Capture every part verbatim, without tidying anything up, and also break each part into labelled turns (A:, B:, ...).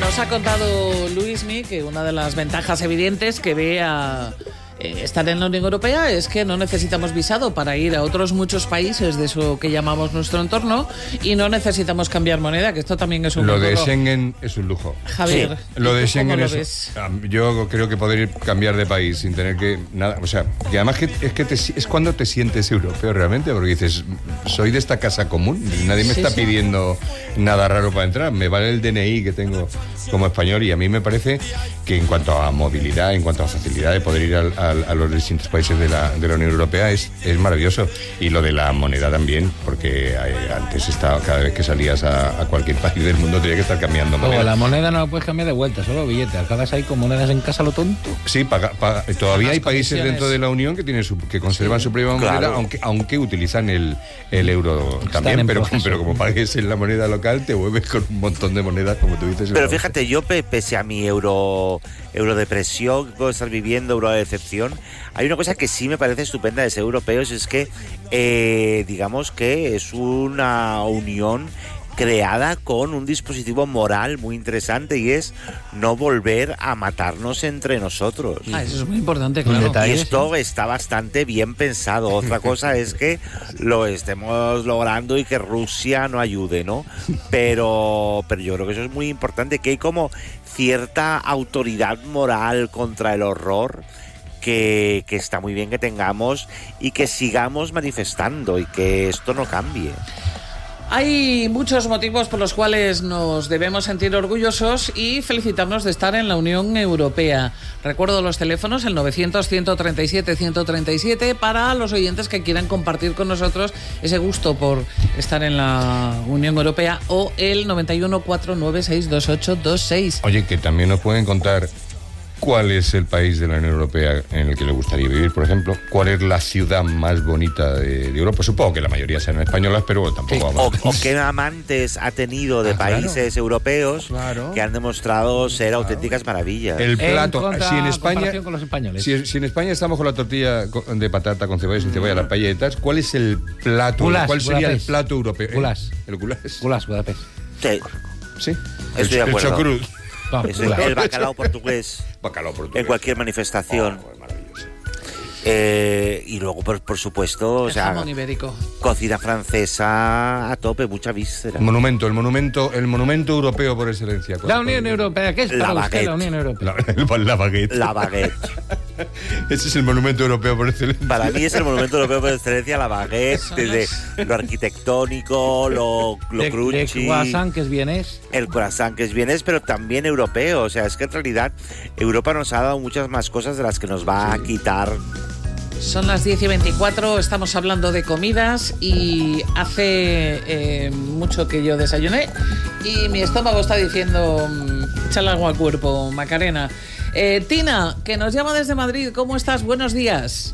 A: Nos ha contado Luismi que una de las ventajas evidentes que ve a eh, estar en la Unión Europea es que no necesitamos visado para ir a otros muchos países de eso que llamamos nuestro entorno y no necesitamos cambiar moneda, que esto también es un
B: Lo
A: lujo.
B: de Schengen es un lujo.
A: Javier,
B: sí. Lo de Schengen
A: lo
B: es...
A: ves?
B: Yo creo que poder ir, cambiar de país sin tener que... nada, o sea, que además que, es que te, es cuando te sientes europeo realmente, porque dices, soy de esta casa común, nadie me sí, está sí. pidiendo nada raro para entrar, me vale el D N I que tengo como español y a mí me parece que en cuanto a movilidad, en cuanto a facilidad de poder ir al, al, a los distintos países de la, de la Unión Europea es, es maravilloso. Y lo de la moneda también, porque eh, antes estaba, cada vez que salías a, a cualquier país del mundo tenía que estar cambiando moneda.
C: Luego, la moneda no la puedes cambiar de vuelta, solo billetes. Acabas ahí con monedas en casa lo tonto.
B: Sí, paga, paga, todavía hay países dentro de la Unión que tienen su, que conservan sí, su propia moneda, claro. aunque, aunque utilizan el, el euro Están también, pero, pero como pagues en la moneda local te vuelves con un montón de monedas, como tú dices.
D: Pero fíjate, yo pese a mi euro eurodepresión que puedo estar viviendo, euro de decepción, hay una cosa que sí me parece estupenda de ser europeos, es que eh, digamos que es una unión creada con un dispositivo moral muy interesante y es no volver a matarnos entre nosotros.
A: Ah, eso es muy importante, claro.
D: Y esto está bastante bien pensado. Otra cosa es que lo estemos logrando y que Rusia no ayude, ¿no? Pero, pero yo creo que eso es muy importante, que hay como cierta autoridad moral contra el horror que, que está muy bien que tengamos y que sigamos manifestando y que esto no cambie.
A: Hay muchos motivos por los cuales nos debemos sentir orgullosos y felicitarnos de estar en la Unión Europea. Recuerdo los teléfonos, el novecientos, ciento treinta y siete, ciento treinta y siete, para los oyentes que quieran compartir con nosotros ese gusto por estar en la Unión Europea, o el noventa y uno, cuatrocientos noventa y seis, veintiocho veintiséis.
B: Oye, que también nos pueden contar cuál es el país de la Unión Europea en el que le gustaría vivir, por ejemplo. ¿Cuál es la ciudad más bonita de, de Europa? Supongo que la mayoría sean españolas, pero bueno, tampoco
D: sí.
B: vamos.
D: O, o qué amantes ha tenido de ah, países claro. europeos claro. que han demostrado ser claro. auténticas maravillas.
B: El plato, en contra, si en España,
C: con los españoles.
B: Si, si en España estamos con la tortilla de patata con cebolla, sin cebolla, las paelletas, ¿cuál es el plato?
C: Gulas,
B: ¿Cuál sería
C: Budapest.
B: el plato europeo?
C: Gulas.
B: El gulas.
C: Gulas, Budapest.
D: Sí.
B: Sí.
D: Estoy de acuerdo.
B: El chocrut.
D: No, es el, el bacalao portugués.
B: Bacalao portugués.
D: En cualquier manifestación.
B: Oh, maravilloso.
D: Eh, y luego, por, por supuesto,
A: el
D: o sea,
A: jamón ibérico.
D: Cocina francesa a tope, mucha víscera.
B: Monumento, el monumento, el monumento europeo por excelencia.
C: La Unión Europea, ¿qué es para
D: la
C: usted la Unión Europea?
B: La, la baguette.
D: La baguette.
B: Ese es el monumento europeo por excelencia.
D: Para mí es el monumento europeo por excelencia, la baguette, desde lo arquitectónico, lo, lo
C: de,
D: crunchy.
C: El croissant, que es vienés.
D: El croissant, que es vienés, pero también europeo. O sea, es que en realidad Europa nos ha dado muchas más cosas de las que nos va sí. a quitar.
A: Son las diez y veinticuatro, estamos hablando de comidas y hace eh, mucho que yo desayuné y mi estómago está diciendo, échale agua al cuerpo, Macarena. Eh, Tina, que nos llama desde Madrid, ¿cómo estás? Buenos días.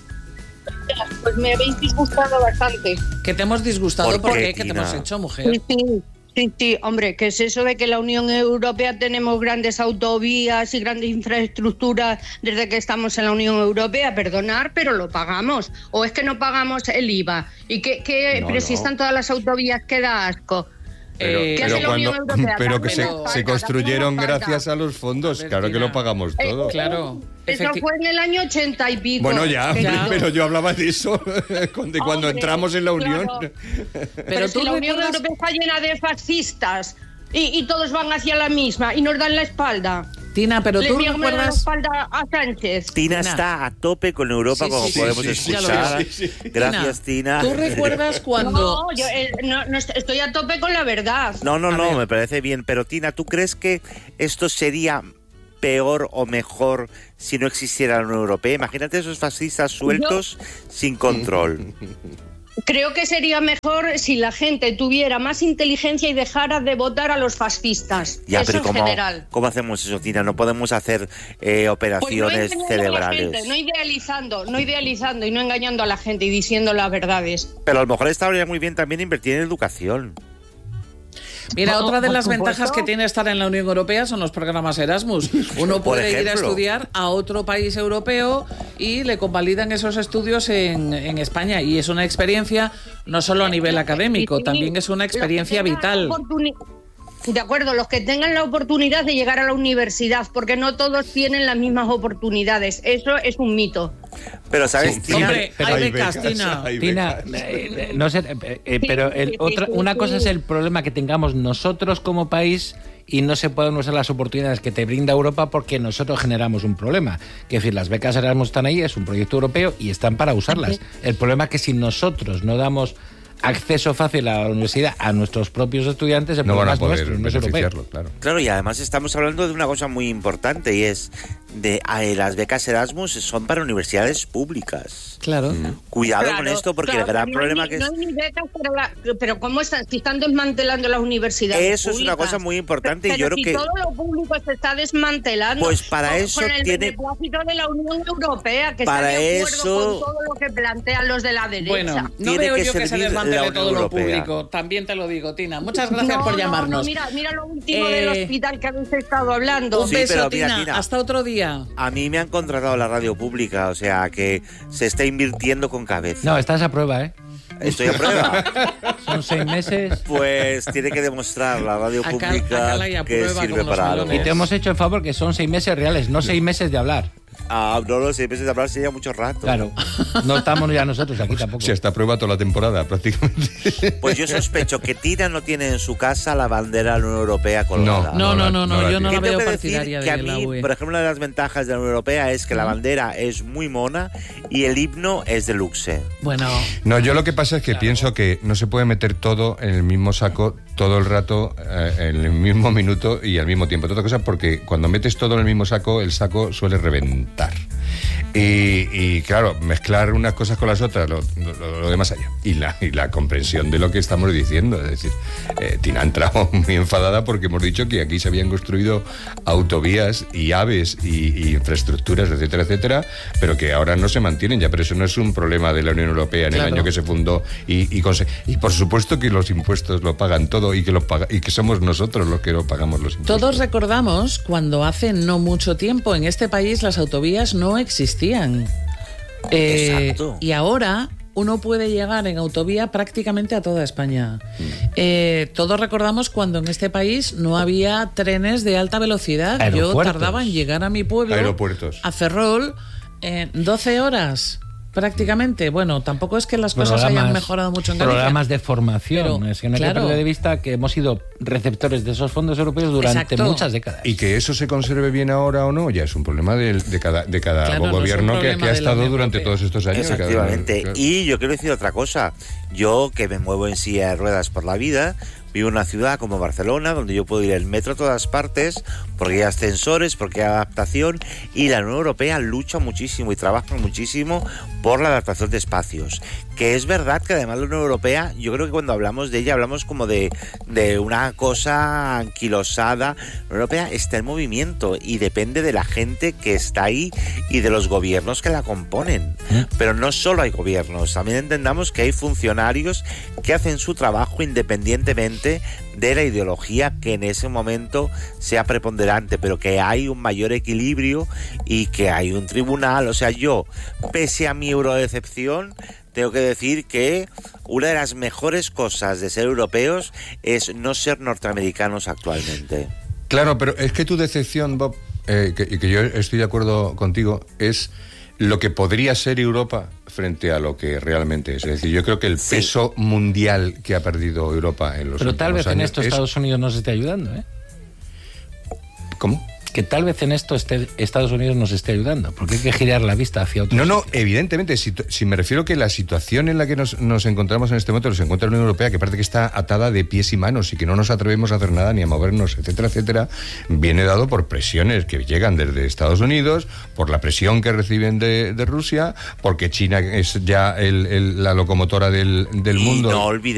E: Pues me habéis disgustado bastante.
A: ¿Que te hemos disgustado?
D: ¿Por,
A: ¿Por
D: qué,
A: qué? ¿Qué te hemos hecho, mujer?
E: Sí, sí. Sí, sí, hombre, que es eso de que en la Unión Europea tenemos grandes autovías y grandes infraestructuras desde que estamos en la Unión Europea. Perdonar, pero lo pagamos. ¿O es que no pagamos el I V A? ¿Y que, que
B: no,
E: pero
B: no.
E: si están todas las autovías que da asco?
B: Pero,
A: Eh,
B: pero, cuando,
E: Europea,
B: pero que se,
E: falta,
B: se construyeron gracias a los fondos,
A: ver,
B: claro
A: Tina.
B: que lo pagamos todo.
A: Eh, claro.
E: Eso
A: Efecti-
E: fue en el año ochenta y pico.
B: Bueno, ya,
A: Claro.
B: pero yo hablaba de eso de cuando
E: Hombre,
B: entramos en la Unión.
E: claro.
A: Pero,
E: Pero
A: tú
E: si la Unión
A: recuerdas-
E: Europea está llena de fascistas y, y todos van hacia la misma y nos dan la espalda.
A: Tina, pero
E: Le
A: tú
E: niegan la
A: recuerdas...
E: espalda a Sánchez.
D: Tina,
A: Tina.
D: está a tope con Europa,
A: Sí,
D: como
A: sí,
D: podemos
B: sí, sí,
D: escuchar.
B: sí, sí, sí.
D: Gracias, Tina.
A: ¿Tú recuerdas cuando...?
E: No, yo eh, no, no est- estoy a tope con la verdad.
D: No, no,
A: A
D: no,
A: ver.
D: me parece bien. Pero, Tina, ¿tú crees que esto sería peor o mejor si no existiera la Unión Europea? Imagínate esos fascistas sueltos sin control.
E: Creo que sería mejor si la gente tuviera más inteligencia y dejara de votar a los fascistas.
D: Ya,
E: eso
D: pero
E: en
D: ¿cómo,
E: general.
D: ¿cómo hacemos eso, Tina? No podemos hacer eh,
E: Pues no
D: operaciones
E: engañando a la
D: cerebrales.
E: gente, no idealizando, no idealizando y no engañando a la gente y diciendo las verdades.
D: Pero a lo mejor estaría muy bien también invertir en educación.
A: Mira,
E: No,
A: otra de
E: por
A: las
E: supuesto.
A: ventajas que tiene estar en la Unión Europea son los programas Erasmus. Uno
D: Por
A: puede ir a
D: ejemplo.
A: estudiar a otro país europeo y le convalidan esos estudios en, en España. Y es una experiencia no solo a nivel académico,
E: Sí, sí.
A: también es una experiencia
E: Los que tengan
A: vital.
E: oportuni- De acuerdo, los que tengan la oportunidad de llegar a la universidad, porque no todos tienen las mismas oportunidades. Eso es un mito.
D: Pero, ¿sabes?
C: Sí,
D: Tina?
A: Hombre, hay
B: hay
A: becas,
B: becas,
A: Tina.
B: hay
C: Tina, eh, no sé, eh, eh, pero el,
E: sí,
C: otra,
E: sí,
C: una
E: sí.
C: cosa es el problema que tengamos nosotros como país y no se pueden usar las oportunidades que te brinda Europa porque nosotros generamos un problema. Que es decir, las becas Erasmus están ahí, es un proyecto europeo y están para usarlas. El problema es que si nosotros no damos acceso fácil a la universidad a nuestros propios estudiantes, el
B: No van
C: problema
B: a
C: es
B: poder
C: nuestro, no es europeo.
B: beneficiarlo, claro.
D: Claro, y además estamos hablando de una cosa muy importante y es de eh, las becas Erasmus son para universidades públicas.
A: Claro.
D: Cuidado
E: Claro,
D: con esto porque
E: claro,
D: el gran
E: no
D: problema
E: hay,
D: que es...
E: no hay ni becas para la- pero ¿cómo están? Si están desmantelando las universidades
D: Eso es una
E: públicas.
D: cosa muy importante y
E: Pero
D: yo creo
E: si
D: que...
E: todo lo público se está desmantelando.
D: Pues para
E: con,
D: eso
E: con el
D: tiene-
E: beneplácito de la Unión Europea, que
D: Para
E: está de acuerdo
D: eso-
E: con todo lo que plantean los de la derecha.
A: Bueno, no
D: Tiene
A: veo
D: que
A: yo que se
D: servir
A: desmantele
D: la Unión
A: todo lo
D: Europea.
A: público. También te lo digo, Tina. Muchas gracias
E: No,
A: por
E: no,
A: llamarnos.
E: no, mira, mira lo último
A: Eh,
E: del hospital que habéis estado hablando.
A: Un
D: Sí,
A: beso,
D: pero mira,
A: Tina.
D: Tina.
A: Hasta otro día.
D: A mí me han contratado la radio pública, o sea que se está invirtiendo con cabeza.
C: No, estás a prueba, ¿eh?
D: Estoy a prueba.
C: Son seis meses.
D: Pues tiene que demostrar la radio
A: Acá-
D: pública
A: acá la y a
D: que
A: prueba
D: sirve
A: con los
D: para algo.
A: melones.
C: Y te hemos hecho el favor que son seis meses reales, no seis meses de hablar.
D: Ah, no lo sé, empecé a hablar sería mucho rato.
C: Claro. No estamos ya nosotros aquí tampoco.
B: Si hasta prueba toda la temporada, prácticamente.
D: Pues yo sospecho que Tina no tiene en su casa la bandera de la Unión Europea colgada.
A: No, no, no, no,
B: la
A: yo no
B: tiene.
A: la
D: Tengo
A: veo
D: que decir
A: partidaria
D: que a
A: de la
D: mí,
A: U E.
D: por ejemplo, una de las ventajas de la Unión Europea es que la bandera es muy mona y el himno es deluxe.
A: Bueno,
B: No, yo lo que pasa es que pienso que no se puede meter todo en el mismo saco todo el rato, eh, en el mismo minuto y al mismo tiempo. Otra cosa, porque cuando metes todo en el mismo saco, el saco suele reventar. Y, y, claro, mezclar unas cosas con las otras, lo, lo, lo de más allá. Y la, y la comprensión de lo que estamos diciendo. Es decir, eh, Tina ha entrado muy enfadada porque hemos dicho que aquí se habían construido autovías y aves y, y infraestructuras, etcétera, etcétera, pero que ahora no se mantienen ya. Pero eso no es un problema de la Unión Europea en
A: Claro.
B: el año que se fundó. Y, y, conse- y por supuesto que los impuestos lo pagan todo y que, lo paga, y que somos nosotros los que lo pagamos los impuestos.
A: todos recordamos cuando hace no mucho tiempo en este país las autovías no existían. Eh,
D: Exacto.
A: Y ahora uno puede llegar en autovía prácticamente a toda España. Eh, todos recordamos cuando en este país no había trenes de alta velocidad. Yo
C: Aeropuertos.
A: tardaba en llegar a mi pueblo,
B: Aeropuertos.
A: a Ferrol, en doce horas. Prácticamente, bueno, tampoco es que las cosas hayan
C: Programas-
A: mejorado mucho en Galicia.
C: Programas de formación.
A: Pero,
C: es que no hay
A: claro.
C: que perder de vista que hemos sido receptores de esos fondos europeos durante
A: Exacto.
C: muchas décadas.
B: Y que eso se conserve bien ahora o no, ya es un problema de, de cada, de cada
A: Claro, no es un
B: gobierno que,
A: problema
B: que ha
A: de la
B: estado
A: Unión
B: durante
A: Europea.
B: todos estos años.
D: Efectivamente.
B: Cada-
D: Y yo quiero decir otra cosa. Yo, que me muevo en silla de ruedas por la vida, vivo en una ciudad como Barcelona, donde yo puedo ir en metro a todas partes, porque hay ascensores, porque hay adaptación, y la Unión Europea lucha muchísimo y trabaja muchísimo por la adaptación de espacios. Que es verdad que además la Unión Europea, yo creo que cuando hablamos de ella, hablamos como de, de una cosa anquilosada. La Unión Europea está en movimiento y depende de la gente que está ahí y de los gobiernos que la componen. Pero no solo hay gobiernos, también entendamos que hay funcionarios que hacen su trabajo independientemente de la ideología que en ese momento sea preponderante, pero que hay un mayor equilibrio y que hay un tribunal. O sea, yo, pese a mi eurodecepción, tengo que decir que una de las mejores cosas de ser europeos es no ser norteamericanos actualmente.
B: Claro, pero es que tu decepción, Bob, eh, que, y que yo estoy de acuerdo contigo, es lo que podría ser Europa frente a lo que realmente es. Es decir, yo creo que el
D: Sí.
B: peso mundial que ha perdido Europa en los
C: Pero tal
B: últimos
C: vez en
B: años
C: esto
B: es-
C: Estados Unidos nos esté ayudando, ¿eh?
B: ¿Cómo?
C: Que tal vez en esto esté, Estados Unidos nos esté ayudando, porque hay que girar la vista hacia otro
B: No, no,
C: sitio.
B: evidentemente, si, si me refiero que la situación en la que nos, nos encontramos en este momento, nos encuentra la Unión Europea, que parece que está atada de pies y manos y que no nos atrevemos a hacer nada ni a movernos, etcétera, etcétera, viene dado por presiones que llegan desde Estados Unidos, por la presión que reciben de, de Rusia, porque China es ya el, el- la locomotora del, del
D: Y
B: mundo.
D: no olvidemos